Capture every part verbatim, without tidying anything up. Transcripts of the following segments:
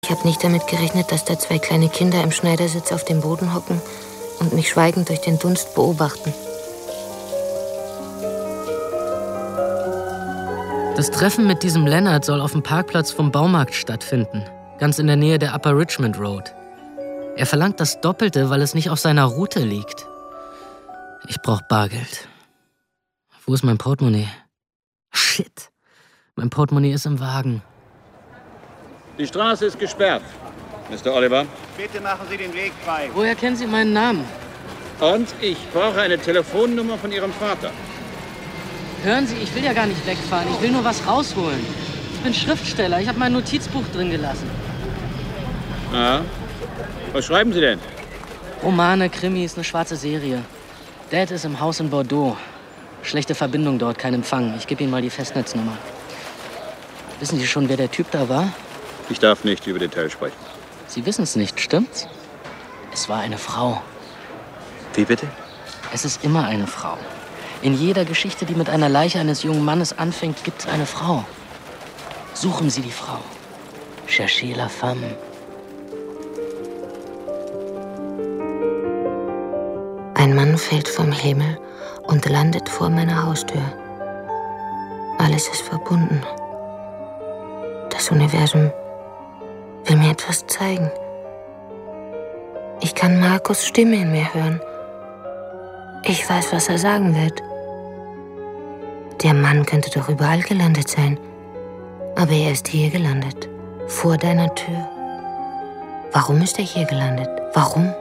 Ich habe nicht damit gerechnet, dass da zwei kleine Kinder im Schneidersitz auf dem Boden hocken und mich schweigend durch den Dunst beobachten. Das Treffen mit diesem Leonard soll auf dem Parkplatz vom Baumarkt stattfinden, ganz in der Nähe der Upper Richmond Road. Er verlangt das Doppelte, weil es nicht auf seiner Route liegt. Ich brauche Bargeld. Wo ist mein Portemonnaie? Shit, mein Portemonnaie ist im Wagen. Die Straße ist gesperrt, Mister Oliver. Bitte machen Sie den Weg frei. Woher kennen Sie meinen Namen? Und ich brauche eine Telefonnummer von Ihrem Vater. Hören Sie, ich will ja gar nicht wegfahren. Ich will nur was rausholen. Ich bin Schriftsteller. Ich habe mein Notizbuch drin gelassen. Ah, was schreiben Sie denn? Romane, Krimis, eine schwarze Serie. Dad ist im Haus in Bordeaux. Schlechte Verbindung dort, kein Empfang. Ich gebe Ihnen mal die Festnetznummer. Wissen Sie schon, wer der Typ da war? Ich darf nicht über Details sprechen. Sie wissen es nicht, stimmt's? Es war eine Frau. Wie bitte? Es ist immer eine Frau. In jeder Geschichte, die mit einer Leiche eines jungen Mannes anfängt, gibt es eine Frau. Suchen Sie die Frau. Cherchez la femme. Ein Mann fällt vom Himmel und landet vor meiner Haustür. Alles ist verbunden. Das Universum will mir etwas zeigen. Ich kann Markus' Stimme in mir hören. Ich weiß, was er sagen wird. Der Mann könnte doch überall gelandet sein. Aber er ist hier gelandet, vor deiner Tür. Warum ist er hier gelandet? Warum?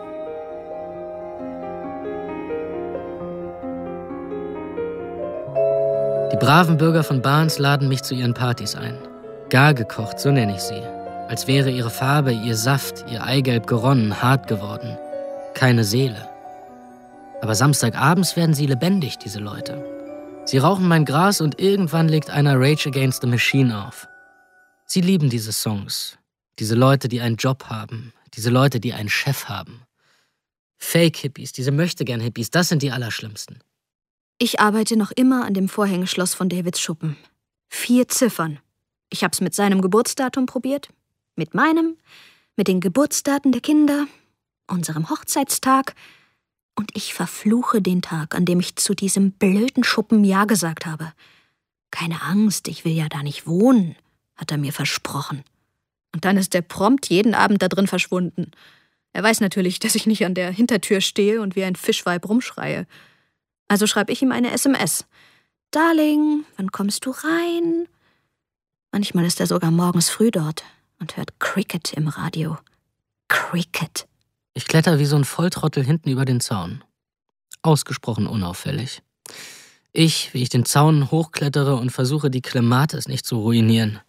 Die braven Bürger von Barnes laden mich zu ihren Partys ein. Gar gekocht, so nenne ich sie. Als wäre ihre Farbe, ihr Saft, ihr Eigelb geronnen, hart geworden. Keine Seele. Aber samstagabends werden sie lebendig, diese Leute. Sie rauchen mein Gras und irgendwann legt einer Rage Against the Machine auf. Sie lieben diese Songs. Diese Leute, die einen Job haben. Diese Leute, die einen Chef haben. Fake-Hippies, diese Möchtegern-Hippies, das sind die Allerschlimmsten. Ich arbeite noch immer an dem Vorhängeschloss von Davids Schuppen. Vier Ziffern. Ich hab's mit seinem Geburtsdatum probiert. Mit meinem, mit den Geburtsdaten der Kinder, unserem Hochzeitstag. Und ich verfluche den Tag, an dem ich zu diesem blöden Schuppen Ja gesagt habe. Keine Angst, ich will ja da nicht wohnen, hat er mir versprochen. Und dann ist er prompt jeden Abend da drin verschwunden. Er weiß natürlich, dass ich nicht an der Hintertür stehe und wie ein Fischweib rumschreie. Also schreibe ich ihm eine S M S. Darling, wann kommst du rein? Manchmal ist er sogar morgens früh dort und hört Cricket im Radio. Cricket. Ich kletter wie so ein Volltrottel hinten über den Zaun. Ausgesprochen unauffällig. Ich, wie ich den Zaun hochklettere und versuche, die Klematis nicht zu ruinieren.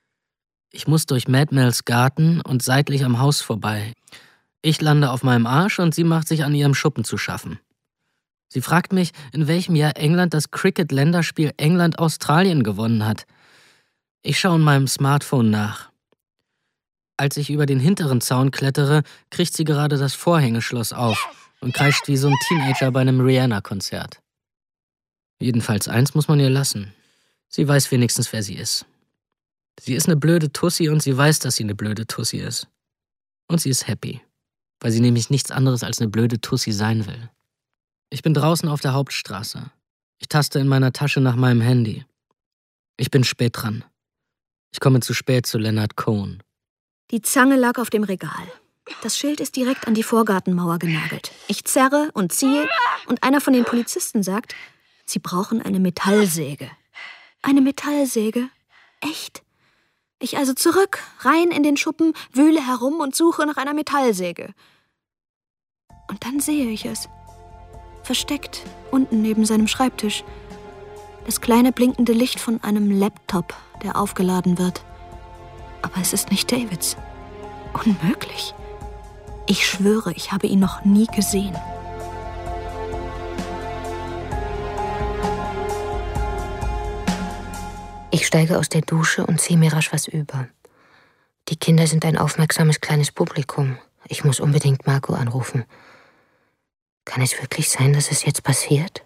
Ich muss durch Mad Mel's Garten und seitlich am Haus vorbei. Ich lande auf meinem Arsch und sie macht sich an ihrem Schuppen zu schaffen. Sie fragt mich, in welchem Jahr England das Cricket-Länderspiel England-Australien gewonnen hat. Ich schaue in meinem Smartphone nach. Als ich über den hinteren Zaun klettere, kriegt sie gerade das Vorhängeschloss auf und kreischt wie so ein Teenager bei einem Rihanna-Konzert. Jedenfalls eins muss man ihr lassen. Sie weiß wenigstens, wer sie ist. Sie ist eine blöde Tussi und sie weiß, dass sie eine blöde Tussi ist. Und sie ist happy, weil sie nämlich nichts anderes als eine blöde Tussi sein will. Ich bin draußen auf der Hauptstraße. Ich taste in meiner Tasche nach meinem Handy. Ich bin spät dran. Ich komme zu spät zu Leonard Cohen. Die Zange lag auf dem Regal. Das Schild ist direkt an die Vorgartenmauer genagelt. Ich zerre und ziehe und einer von den Polizisten sagt, sie brauchen eine Metallsäge. Eine Metallsäge? Echt? Ich also zurück, rein in den Schuppen, wühle herum und suche nach einer Metallsäge. Und dann sehe ich es. Versteckt, unten neben seinem Schreibtisch. Das kleine blinkende Licht von einem Laptop, der aufgeladen wird. Aber es ist nicht Davids. Unmöglich. Ich schwöre, ich habe ihn noch nie gesehen. Ich steige aus der Dusche und ziehe mir rasch was über. Die Kinder sind ein aufmerksames kleines Publikum. Ich muss unbedingt Marco anrufen. Kann es wirklich sein, dass es jetzt passiert?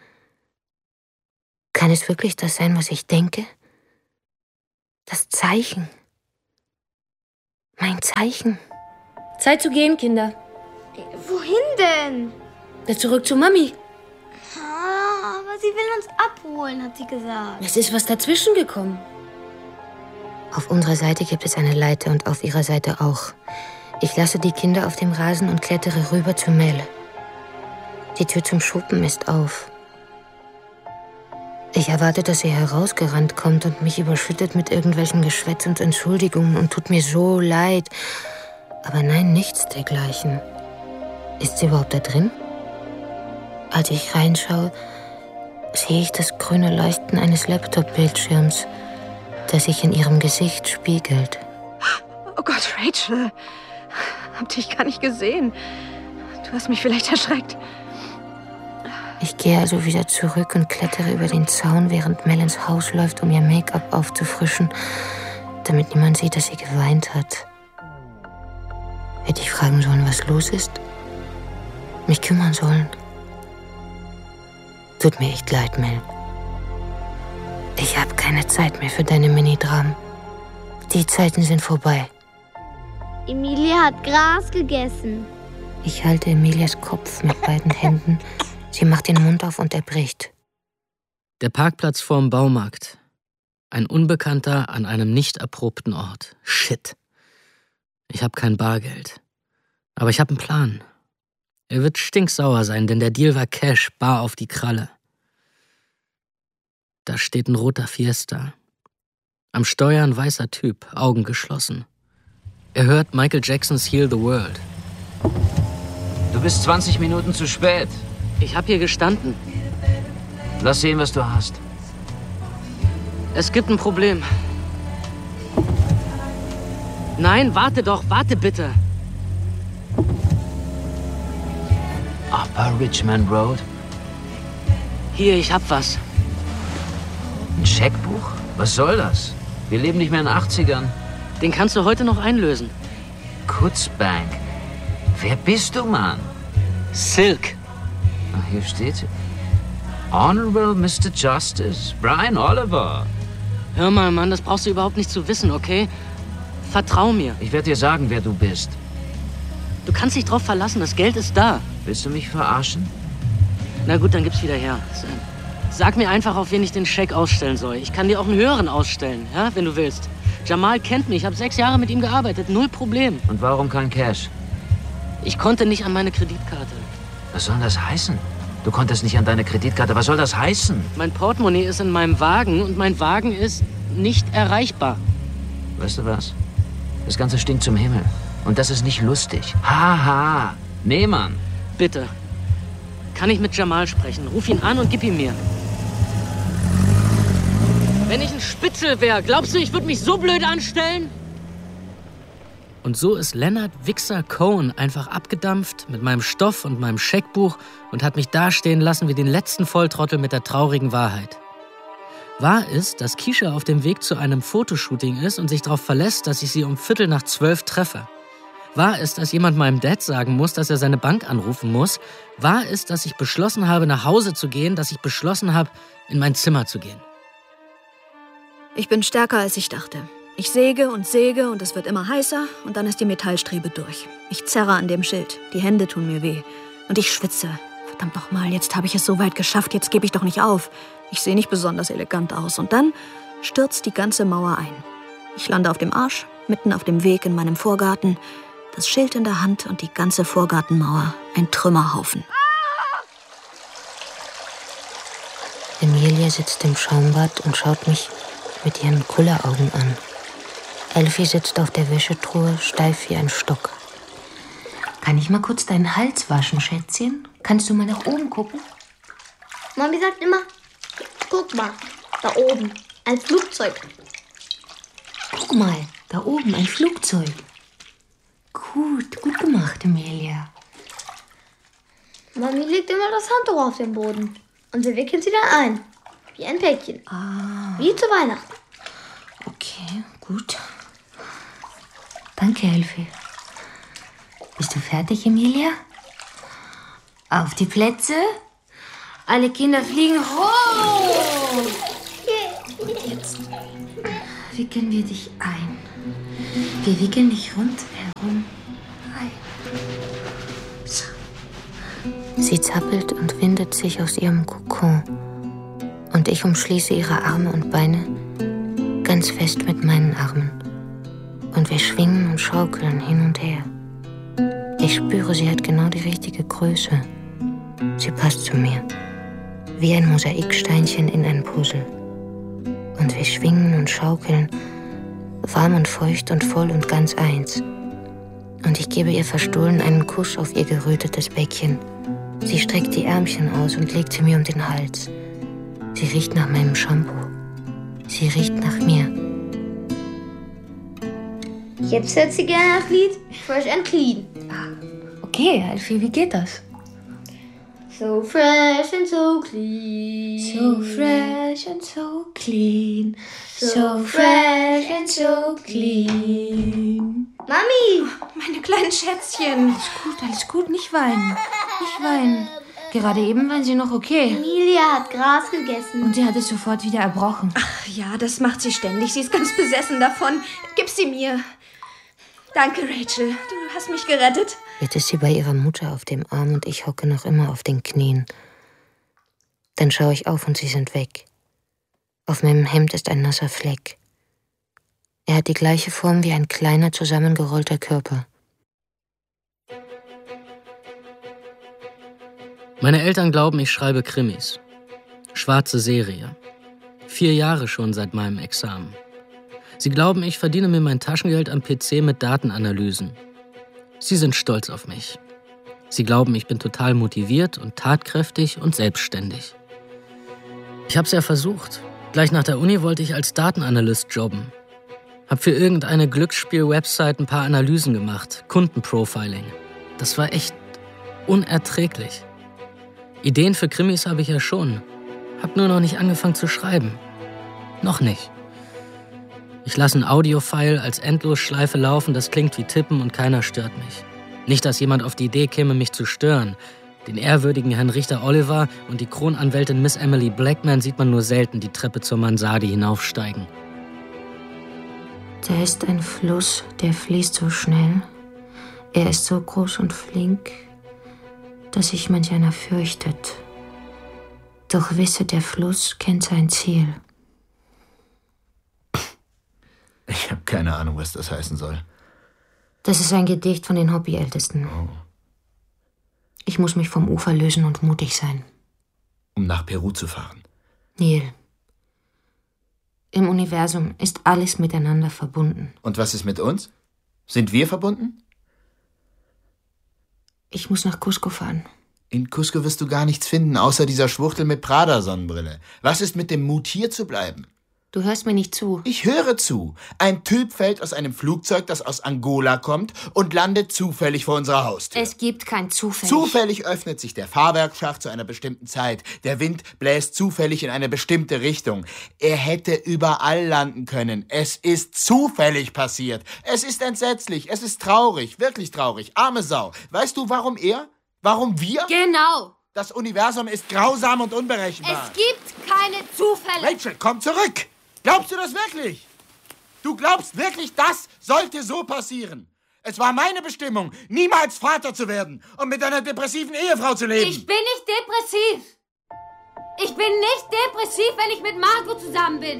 Kann es wirklich das sein, was ich denke? Das Zeichen. Mein Zeichen. Zeit zu gehen, Kinder. Wohin denn? Ja, zurück zu Mami. Ah, aber sie will uns abholen, hat sie gesagt. Es ist was dazwischen gekommen. Auf unserer Seite gibt es eine Leiter und auf ihrer Seite auch. Ich lasse die Kinder auf dem Rasen und klettere rüber zu Mel. Die Tür zum Schuppen ist auf. Ich erwarte, dass sie herausgerannt kommt und mich überschüttet mit irgendwelchem Geschwätz und Entschuldigungen und tut mir so leid. Aber nein, nichts dergleichen. Ist sie überhaupt da drin? Als ich reinschaue, sehe ich das grüne Leuchten eines Laptop-Bildschirms, das sich in ihrem Gesicht spiegelt. Oh Gott, Rachel. Hab dich gar nicht gesehen. Du hast mich vielleicht erschreckt. Ich gehe also wieder zurück und klettere über den Zaun, während Mel ins Haus läuft, um ihr Make-up aufzufrischen, damit niemand sieht, dass sie geweint hat. Hätte ich fragen sollen, was los ist? Mich kümmern sollen? Tut mir echt leid, Mel. Ich habe keine Zeit mehr für deine Mini-Dramen. Die Zeiten sind vorbei. Emilia hat Gras gegessen. Ich halte Emilias Kopf mit beiden Händen. Sie macht den Mund auf und erbricht. Der Parkplatz vorm Baumarkt. Ein Unbekannter an einem nicht erprobten Ort. Shit. Ich habe kein Bargeld. Aber ich habe einen Plan. Er wird stinksauer sein, denn der Deal war Cash, bar auf die Kralle. Da steht ein roter Fiesta. Am Steuer ein weißer Typ, Augen geschlossen. Er hört Michael Jacksons Heal the World. Du bist zwanzig Minuten zu spät. Ich habe hier gestanden. Lass sehen, was du hast. Es gibt ein Problem. Nein, warte doch, warte bitte. Upper Richmond Road? Hier, ich hab was. Ein Scheckbuch? Was soll das? Wir leben nicht mehr in den achtzigern. Den kannst du heute noch einlösen. Kutzbank. Wer bist du, Mann? Silk. Ach, hier steht... Honorable Mister Justice, Brian Oliver. Hör mal, Mann, das brauchst du überhaupt nicht zu wissen, okay? Vertrau mir. Ich werde dir sagen, wer du bist. Du kannst dich drauf verlassen, das Geld ist da. Willst du mich verarschen? Na gut, dann gib's wieder her. Sag mir einfach, auf wen ich den Scheck ausstellen soll. Ich kann dir auch einen höheren ausstellen, ja, wenn du willst. Jamal kennt mich, ich habe sechs Jahre mit ihm gearbeitet, null Problem. Und warum kein Cash? Ich konnte nicht an meine Kreditkarte. Was soll das heißen? Du konntest nicht an deine Kreditkarte. Was soll das heißen? Mein Portemonnaie ist in meinem Wagen und mein Wagen ist nicht erreichbar. Weißt du was? Das Ganze stinkt zum Himmel. Und das ist nicht lustig. Haha. Ha. Nee, Mann. Bitte. Kann ich mit Jamal sprechen? Ruf ihn an und gib ihn mir. Wenn ich ein Spitzel wäre, glaubst du, ich würde mich so blöd anstellen? Und so ist Leonard Wichser Cohen einfach abgedampft mit meinem Stoff und meinem Scheckbuch und hat mich dastehen lassen wie den letzten Volltrottel mit der traurigen Wahrheit. Wahr ist, dass Keisha auf dem Weg zu einem Fotoshooting ist und sich darauf verlässt, dass ich sie um Viertel nach zwölf treffe. Wahr ist, dass jemand meinem Dad sagen muss, dass er seine Bank anrufen muss. Wahr ist, dass ich beschlossen habe, nach Hause zu gehen, dass ich beschlossen habe, in mein Zimmer zu gehen. Ich bin stärker, als ich dachte. Ich säge und säge und es wird immer heißer und dann ist die Metallstrebe durch. Ich zerre an dem Schild, die Hände tun mir weh und ich schwitze. Verdammt noch mal, jetzt habe ich es so weit geschafft, jetzt gebe ich doch nicht auf. Ich sehe nicht besonders elegant aus und dann stürzt die ganze Mauer ein. Ich lande auf dem Arsch, mitten auf dem Weg in meinem Vorgarten, das Schild in der Hand und die ganze Vorgartenmauer, ein Trümmerhaufen. Emilia sitzt im Schaumbad und schaut mich mit ihren Kulleraugen an. Elfie sitzt auf der Wäschetruhe, steif wie ein Stock. Kann ich mal kurz deinen Hals waschen, Schätzchen? Kannst du mal nach oben gucken? Mami sagt immer, guck mal, da oben, ein Flugzeug. Guck mal, da oben, ein Flugzeug. Gut, gut gemacht, Emilia. Mami legt immer das Handtuch auf den Boden und sie wickelt sie dann ein, wie ein Päckchen, Ah, wie zu Weihnachten. okay, gut. Danke, Elfie. Bist du fertig, Emilia? Auf die Plätze. Alle Kinder fliegen hoch. Und jetzt wickeln wir dich ein. Wir wickeln dich rundherum. Sie zappelt und windet sich aus ihrem Kokon. Und ich umschließe ihre Arme und Beine ganz fest mit meinen Armen. Und wir schwingen und schaukeln hin und her. Ich spüre, sie hat genau die richtige Größe. Sie passt zu mir. Wie ein Mosaiksteinchen in ein Puzzle. Und wir schwingen und schaukeln, warm und feucht und voll und ganz eins. Und ich gebe ihr verstohlen einen Kuss auf ihr gerötetes Bäckchen. Sie streckt die Ärmchen aus und legt sie mir um den Hals. Sie riecht nach meinem Shampoo. Sie riecht nach mir. Jetzt hört sie gerne das Lied Fresh and Clean. Okay, Alfie, wie geht das? So fresh and so clean. So fresh and so clean. So fresh and so clean. Mami! Meine kleinen Schätzchen. Alles gut, alles gut, nicht weinen. Nicht weinen. Gerade eben waren sie noch okay. Emilia hat Gras gegessen. Und sie hat es sofort wieder erbrochen. Ach ja, das macht sie ständig. Sie ist ganz besessen davon. Gib sie mir. Danke, Rachel. Du hast mich gerettet. Jetzt ist sie bei ihrer Mutter auf dem Arm und ich hocke noch immer auf den Knien. Dann schaue ich auf und sie sind weg. Auf meinem Hemd ist ein nasser Fleck. Er hat die gleiche Form wie ein kleiner, zusammengerollter Körper. Meine Eltern glauben, ich schreibe Krimis. Schwarze Serie. Vier Jahre schon seit meinem Examen. Sie glauben, ich verdiene mir mein Taschengeld am P C mit Datenanalysen. Sie sind stolz auf mich. Sie glauben, ich bin total motiviert und tatkräftig und selbstständig. Ich hab's ja versucht. Gleich nach der Uni wollte ich als Datenanalyst jobben. Hab für irgendeine Glücksspiel-Website ein paar Analysen gemacht. Kundenprofiling. Das war echt unerträglich. Ideen für Krimis habe ich ja schon. Hab nur noch nicht angefangen zu schreiben. Noch nicht. Ich lasse ein Audiofile als Endlosschleife laufen, das klingt wie Tippen und keiner stört mich. Nicht, dass jemand auf die Idee käme, mich zu stören. Den ehrwürdigen Herrn Richter Oliver und die Kronanwältin Miss Emily Blackman sieht man nur selten die Treppe zur Mansarde hinaufsteigen. Da ist ein Fluss, der fließt so schnell. Er ist so groß und flink, dass sich manch einer fürchtet. Doch wisse, der Fluss kennt sein Ziel. Ich habe keine Ahnung, was das heißen soll. Das ist ein Gedicht von den Hobbyältesten. Oh. Ich muss mich vom Ufer lösen und mutig sein. Um nach Peru zu fahren? Neil, im Universum ist alles miteinander verbunden. Und was ist mit uns? Sind wir verbunden? Ich muss nach Cusco fahren. In Cusco wirst du gar nichts finden, außer dieser Schwuchtel mit Prada-Sonnenbrille. Was ist mit dem Mut, hier zu bleiben? Du hörst mir nicht zu. Ich höre zu. Ein Typ fällt aus einem Flugzeug, das aus Angola kommt, und landet zufällig vor unserer Haustür. Es gibt kein Zufällig. Zufällig öffnet sich der Fahrwerksschacht zu einer bestimmten Zeit. Der Wind bläst zufällig in eine bestimmte Richtung. Er hätte überall landen können. Es ist zufällig passiert. Es ist entsetzlich. Es ist traurig. Wirklich traurig. Arme Sau. Weißt du, warum er? Warum wir? Genau. Das Universum ist grausam und unberechenbar. Es gibt keine Zufälle. Rachel, komm zurück! Glaubst du das wirklich? Du glaubst wirklich, das sollte so passieren? Es war meine Bestimmung, niemals Vater zu werden und mit einer depressiven Ehefrau zu leben. Ich bin nicht depressiv. Ich bin nicht depressiv, wenn ich mit Margot zusammen bin.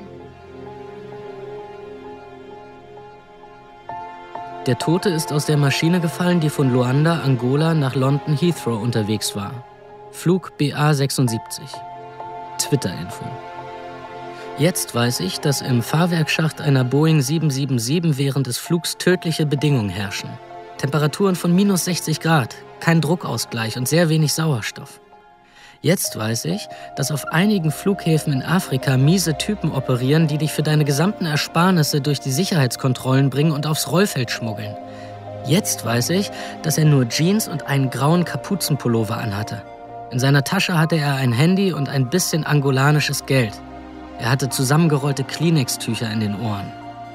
Der Tote ist aus der Maschine gefallen, die von Luanda, Angola nach London Heathrow unterwegs war. Flug B A sechsundsiebzig. Twitter-Info. Jetzt weiß ich, dass im Fahrwerksschacht einer Boeing sieben sieben sieben während des Flugs tödliche Bedingungen herrschen. Temperaturen von minus sechzig Grad, kein Druckausgleich und sehr wenig Sauerstoff. Jetzt weiß ich, dass auf einigen Flughäfen in Afrika miese Typen operieren, die dich für deine gesamten Ersparnisse durch die Sicherheitskontrollen bringen und aufs Rollfeld schmuggeln. Jetzt weiß ich, dass er nur Jeans und einen grauen Kapuzenpullover anhatte. In seiner Tasche hatte er ein Handy und ein bisschen angolanisches Geld. Er hatte zusammengerollte Kleenex-Tücher in den Ohren.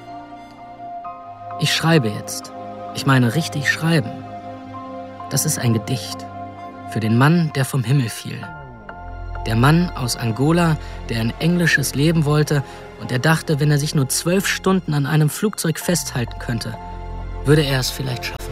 Ich schreibe jetzt. Ich meine richtig schreiben. Das ist ein Gedicht. Für den Mann, der vom Himmel fiel. Der Mann aus Angola, der ein englisches Leben wollte und der dachte, wenn er sich nur zwölf Stunden an einem Flugzeug festhalten könnte, würde er es vielleicht schaffen.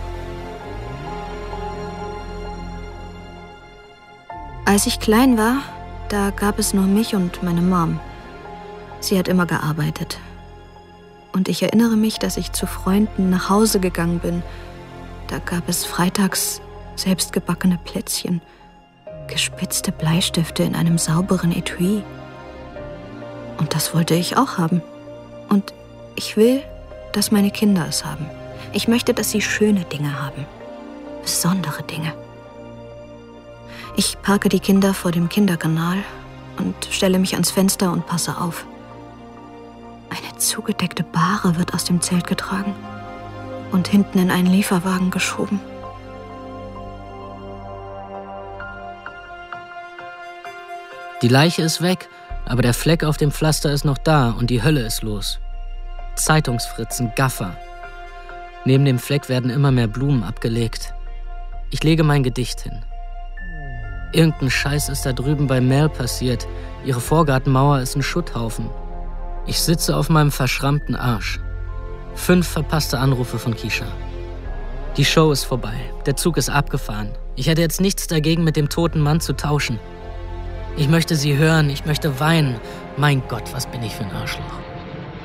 Als ich klein war, da gab es nur mich und meine Mom. Sie hat immer gearbeitet. Und ich erinnere mich, dass ich zu Freunden nach Hause gegangen bin. Da gab es freitags selbstgebackene Plätzchen, gespitzte Bleistifte in einem sauberen Etui. Und das wollte ich auch haben. Und ich will, dass meine Kinder es haben. Ich möchte, dass sie schöne Dinge haben. Besondere Dinge. Ich parke die Kinder vor dem Kinderkanal und stelle mich ans Fenster und passe auf. Eine zugedeckte Bahre wird aus dem Zelt getragen und hinten in einen Lieferwagen geschoben. Die Leiche ist weg, aber der Fleck auf dem Pflaster ist noch da und die Hölle ist los. Zeitungsfritzen, Gaffer. Neben dem Fleck werden immer mehr Blumen abgelegt. Ich lege mein Gedicht hin. Irgendein Scheiß ist da drüben bei Mel passiert. Ihre Vorgartenmauer ist ein Schutthaufen. Ich sitze auf meinem verschrammten Arsch. Fünf verpasste Anrufe von Keisha. Die Show ist vorbei. Der Zug ist abgefahren. Ich hätte jetzt nichts dagegen, mit dem toten Mann zu tauschen. Ich möchte sie hören, ich möchte weinen. Mein Gott, was bin ich für ein Arschloch.